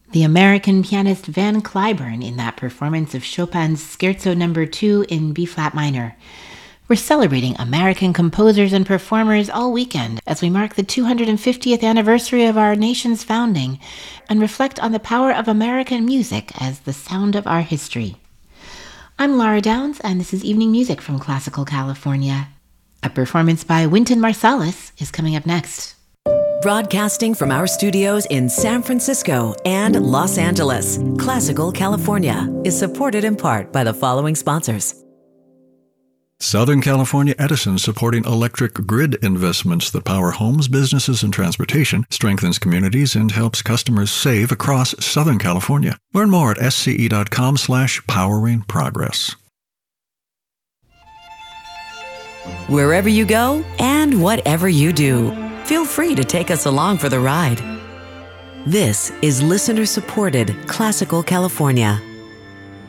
The American pianist Van Cliburn in that performance of Chopin's Scherzo No. 2 in B-flat minor. We're celebrating American composers and performers all weekend as we mark the 250th anniversary of our nation's founding and reflect on the power of American music as the sound of our history. I'm Laura Downs, and this is Evening Music from Classical California. A performance by Wynton Marsalis is coming up next. Broadcasting from our studios in San Francisco and Los Angeles, Classical California is supported in part by the following sponsors. Southern California Edison, supporting electric grid investments that power homes, businesses, and transportation, strengthens communities, and helps customers save across Southern California. Learn more at sce.com/poweringprogress. Wherever you go and whatever you do, feel free to take us along for the ride. This is listener-supported Classical California.